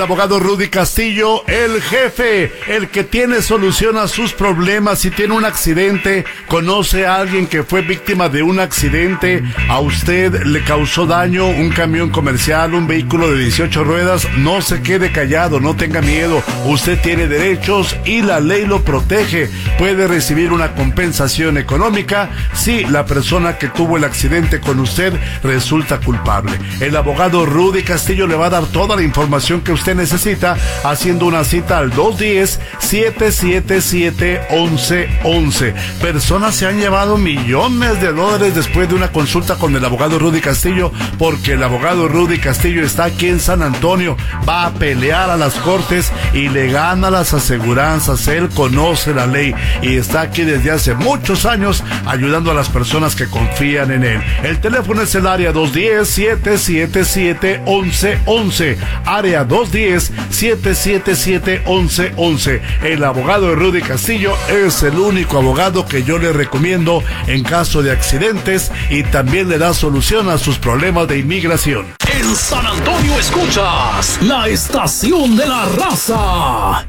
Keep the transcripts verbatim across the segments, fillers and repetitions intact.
Abogado Rudy Castillo, el jefe, el que tiene solución a sus problemas. Si tiene un accidente, conoce a alguien que fue víctima de un accidente, a usted le causó daño un camión comercial, un vehículo de dieciocho ruedas, no se quede callado, no tenga miedo. Usted tiene derechos y la ley lo protege. Puede recibir una compensación económica si la persona que tuvo el accidente con usted resulta culpable. El abogado Rudy Castillo le va a dar toda la información que usted necesita, haciendo una cita al dos uno cero, siete siete siete, once once. Personas se han llevado millones de dólares después de una consulta con el abogado Rudy Castillo, porque el abogado Rudy Castillo está aquí en San Antonio, va a pelear a las cortes y le gana las aseguranzas. Él conoce la ley y está aquí desde hace muchos años ayudando a las personas que confían en él. El teléfono es el área dos uno cero, siete siete siete, once once, área dos uno cero, siete siete siete, once once. El abogado Rudy Castillo es el único abogado que yo le recomiendo en caso de accidentes, y también le da solución a sus problemas de inmigración. En San Antonio escuchas la estación de la raza.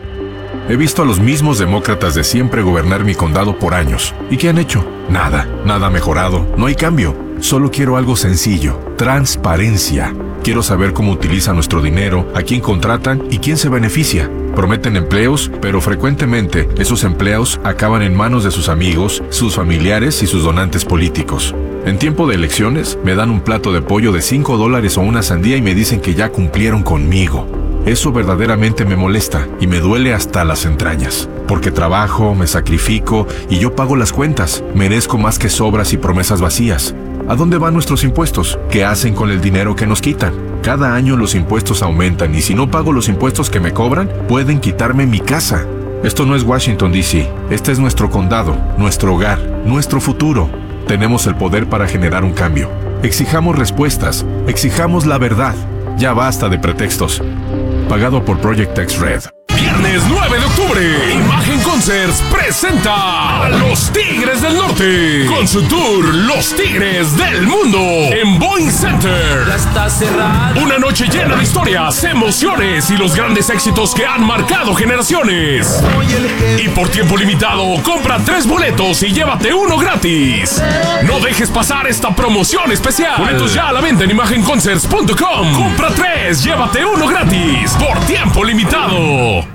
He visto a los mismos demócratas de siempre gobernar mi condado por años. ¿Y qué han hecho? Nada, nada ha mejorado, no hay cambio. Solo quiero algo sencillo, transparencia. Quiero saber cómo utilizan nuestro dinero, a quién contratan y quién se beneficia. Prometen empleos, pero frecuentemente esos empleos acaban en manos de sus amigos, sus familiares y sus donantes políticos. En tiempo de elecciones, me dan un plato de pollo de cinco dólares o una sandía y me dicen que ya cumplieron conmigo. Eso verdaderamente me molesta y me duele hasta las entrañas, porque trabajo, me sacrifico y yo pago las cuentas. Merezco más que sobras y promesas vacías. ¿A dónde van nuestros impuestos? ¿Qué hacen con el dinero que nos quitan? Cada año los impuestos aumentan y si no pago los impuestos que me cobran, pueden quitarme mi casa. Esto no es Washington, D C Este es nuestro condado, nuestro hogar, nuestro futuro. Tenemos el poder para generar un cambio. Exijamos respuestas, exijamos la verdad. Ya basta de pretextos. Pagado por Project X Red. Viernes nueve de octubre, Imagen Concerts presenta a los Tigres del Norte con su tour Los Tigres del Mundo en Boeing Center. Ya está cerrado. Una noche llena de historias, emociones y los grandes éxitos que han marcado generaciones. Y por tiempo limitado, compra tres boletos y llévate uno gratis. No dejes pasar esta promoción especial. Boletos ya a la venta en imagen concerts punto com. Compra tres, llévate uno gratis por tiempo limitado.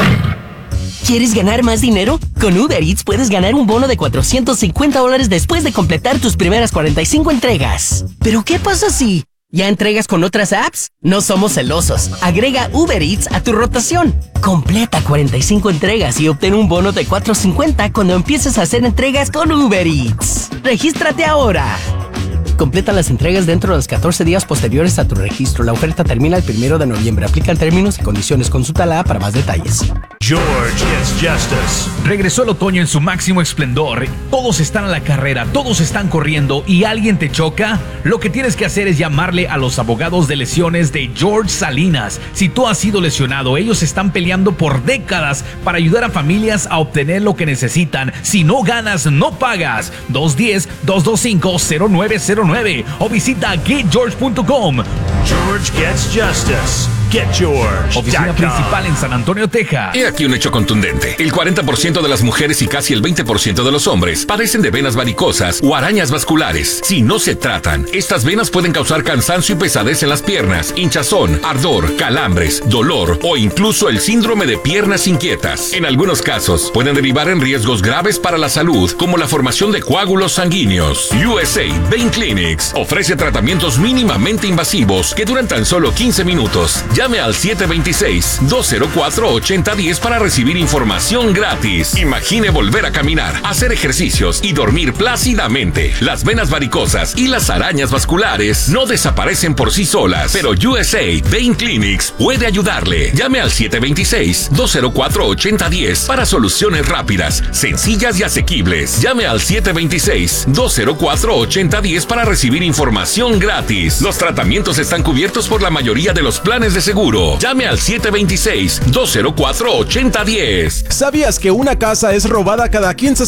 ¿Quieres ganar más dinero? Con Uber Eats puedes ganar un bono de cuatrocientos cincuenta dólares después de completar tus primeras cuarenta y cinco entregas. ¿Pero qué pasa si ya entregas con otras apps? No somos celosos. Agrega Uber Eats a tu rotación. Completa cuarenta y cinco entregas y obtén un bono de cuatrocientos cincuenta cuando empieces a hacer entregas con Uber Eats. ¡Regístrate ahora! Completa las entregas dentro de los catorce días posteriores a tu registro. La oferta termina el primero de noviembre. Aplican términos y condiciones. Consulta la para más detalles. George Gets Justice. Regresó el otoño en su máximo esplendor. Todos están a la carrera, todos están corriendo y alguien te choca. Lo que tienes que hacer es llamarle a los abogados de lesiones de George Salinas. Si tú has sido lesionado, ellos están peleando por décadas para ayudar a familias a obtener lo que necesitan. Si no ganas, no pagas. dos uno cero, dos dos cinco, cero nueve cero nueve o visita get george punto com. George Gets Justice. Get George. Oficina principal en San Antonio, Texas. He aquí un hecho contundente. El cuarenta por ciento de las mujeres y casi el veinte por ciento de los hombres padecen de venas varicosas o arañas vasculares. Si no se tratan, estas venas pueden causar cansancio y pesadez en las piernas, hinchazón, ardor, calambres, dolor o incluso el síndrome de piernas inquietas. En algunos casos, pueden derivar en riesgos graves para la salud, como la formación de coágulos sanguíneos. U S A Vein Clinics ofrece tratamientos mínimamente invasivos que duran tan solo quince minutos. Llame al siete dos seis, dos cero cuatro, ocho cero uno cero para recibir información gratis. Imagine volver a caminar, hacer ejercicios y dormir plácidamente. Las venas varicosas y las arañas vasculares no desaparecen por sí solas, pero U S A Vein Clinics puede ayudarle. Llame al siete dos seis, dos cero cuatro, ocho cero uno cero para soluciones rápidas, sencillas y asequibles. Llame al siete dos seis, dos cero cuatro, ocho cero uno cero para recibir información gratis. Los tratamientos están cubiertos por la mayoría de los planes de seguro. Llame al siete dos seis, dos cero cuatro, ocho cero uno cero. ¿Sabías que una casa es robada cada quince